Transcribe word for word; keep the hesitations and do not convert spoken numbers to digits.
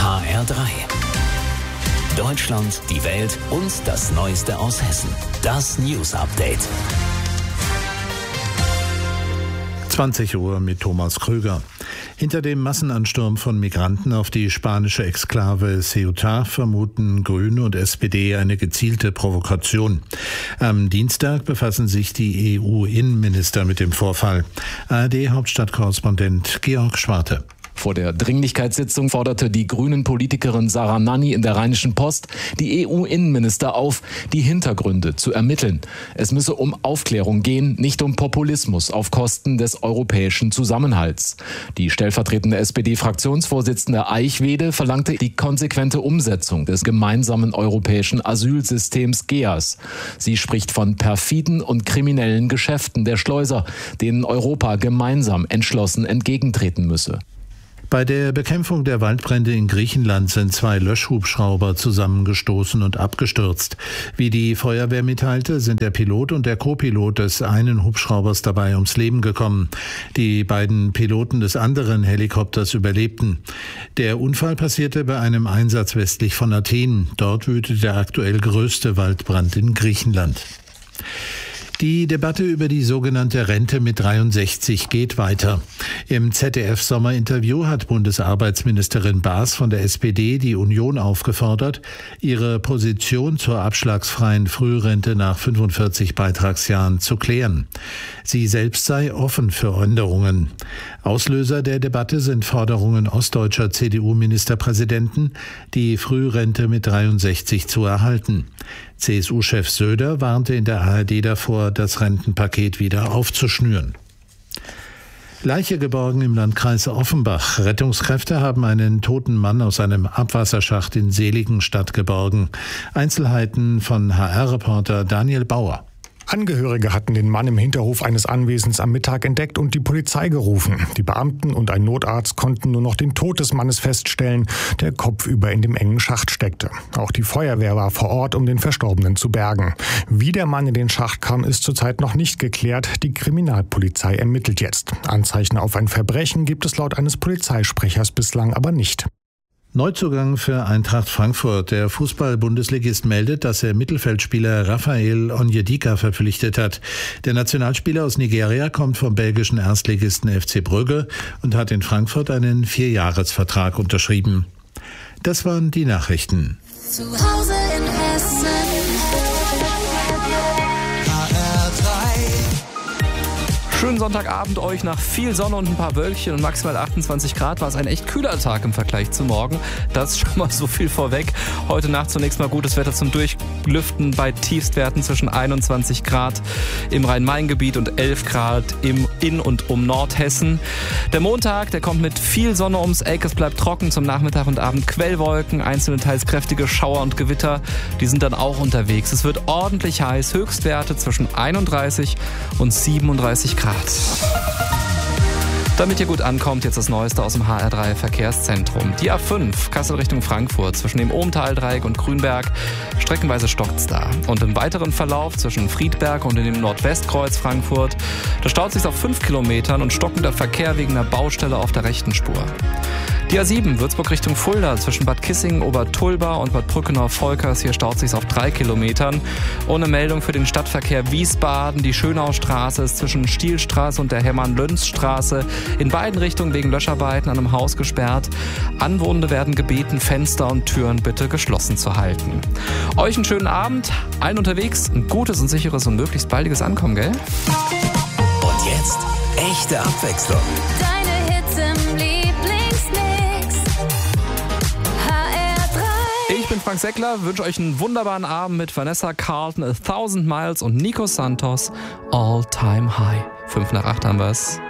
H R drei. Deutschland, die Welt und das Neueste aus Hessen. Das News Update. zwanzig Uhr mit Thomas Krüger. Hinter dem Massenansturm von Migranten auf die spanische Exklave Ceuta vermuten Grüne und S P D eine gezielte Provokation. Am Dienstag befassen sich die E U-Innenminister mit dem Vorfall. A R D-Hauptstadtkorrespondent Georg Schwarte. Vor der Dringlichkeitssitzung forderte die Grünen-Politikerin Sarah Nanni in der Rheinischen Post die E U-Innenminister auf, die Hintergründe zu ermitteln. Es müsse um Aufklärung gehen, nicht um Populismus auf Kosten des europäischen Zusammenhalts. Die stellvertretende S P D-Fraktionsvorsitzende Eichwede verlangte die konsequente Umsetzung des gemeinsamen europäischen Asylsystems G E A S. Sie spricht von perfiden und kriminellen Geschäften der Schleuser, denen Europa gemeinsam entschlossen entgegentreten müsse. Bei der Bekämpfung der Waldbrände in Griechenland sind zwei Löschhubschrauber zusammengestoßen und abgestürzt. Wie die Feuerwehr mitteilte, sind der Pilot und der Co-Pilot des einen Hubschraubers dabei ums Leben gekommen. Die beiden Piloten des anderen Helikopters überlebten. Der Unfall passierte bei einem Einsatz westlich von Athen. Dort wütet der aktuell größte Waldbrand in Griechenland. Die Debatte über die sogenannte Rente mit dreiundsechzig geht weiter. Im Z D F-Sommerinterview hat Bundesarbeitsministerin Baas von der S P D die Union aufgefordert, ihre Position zur abschlagsfreien Frührente nach fünfundvierzig Beitragsjahren zu klären. Sie selbst sei offen für Änderungen. Auslöser der Debatte sind Forderungen ostdeutscher C D U-Ministerpräsidenten, die Frührente mit dreiundsechzig zu erhalten. C S U-Chef Söder warnte in der A R D davor, das Rentenpaket wieder aufzuschnüren. Leiche geborgen im Landkreis Offenbach. Rettungskräfte haben einen toten Mann aus einem Abwasserschacht in Seligenstadt geborgen. Einzelheiten von H R-Reporter Daniel Bauer. Angehörige hatten den Mann im Hinterhof eines Anwesens am Mittag entdeckt und die Polizei gerufen. Die Beamten und ein Notarzt konnten nur noch den Tod des Mannes feststellen, der kopfüber in dem engen Schacht steckte. Auch die Feuerwehr war vor Ort, um den Verstorbenen zu bergen. Wie der Mann in den Schacht kam, ist zurzeit noch nicht geklärt. Die Kriminalpolizei ermittelt jetzt. Anzeichen auf ein Verbrechen gibt es laut eines Polizeisprechers bislang aber nicht. Neuzugang für Eintracht Frankfurt. Der Fußball-Bundesligist meldet, dass er Mittelfeldspieler Raphael Onyedika verpflichtet hat. Der Nationalspieler aus Nigeria kommt vom belgischen Erstligisten F C Brügge und hat in Frankfurt einen Vierjahresvertrag unterschrieben. Das waren die Nachrichten. Zu Hause in Hessen. Schönen Sonntagabend euch. Nach viel Sonne und ein paar Wölkchen und maximal achtundzwanzig Grad war es ein echt kühler Tag im Vergleich zu morgen. Das ist schon mal so viel vorweg. Heute Nacht zunächst mal gutes Wetter zum Durchlüften bei Tiefstwerten zwischen einundzwanzig Grad im Rhein-Main-Gebiet und elf Grad im in und um Nordhessen. Der Montag, der kommt mit viel Sonne ums Eck. Es bleibt trocken, zum Nachmittag und Abend Quellwolken, einzelne teils kräftige Schauer und Gewitter. Die sind dann auch unterwegs. Es wird ordentlich heiß. Höchstwerte zwischen einunddreißig und siebenunddreißig Grad. Damit ihr gut ankommt, jetzt das Neueste aus dem H R drei Verkehrszentrum. Die A fünf, Kassel Richtung Frankfurt, zwischen dem Ohmtaldreieck und Grünberg. Streckenweise stockt's da. Und im weiteren Verlauf zwischen Friedberg und dem Nordwestkreuz Frankfurt, da staut sich's auf fünf Kilometern und stockender Verkehr wegen einer Baustelle auf der rechten Spur. Die A sieben, Würzburg Richtung Fulda, zwischen Bad Kissingen, Obertulba und Bad Brückenau-Volkers, hier staut sich's auf drei Kilometern. Ohne Meldung für den Stadtverkehr Wiesbaden. Die Schönaustraße ist zwischen Stielstraße und der Hermann-Löns-Straße in beiden Richtungen wegen Löscharbeiten an einem Haus gesperrt. Anwohnende werden gebeten, Fenster und Türen bitte geschlossen zu halten. Euch einen schönen Abend, allen unterwegs, ein gutes und sicheres und möglichst baldiges Ankommen, gell? Und jetzt echte Abwechslung. Deine Hits im Lieblingsmix. H R drei. Ich bin Frank Seckler, wünsche euch einen wunderbaren Abend mit Vanessa Carlton, A Thousand Miles und Nico Santos, All Time High. Fünf nach acht haben wir's.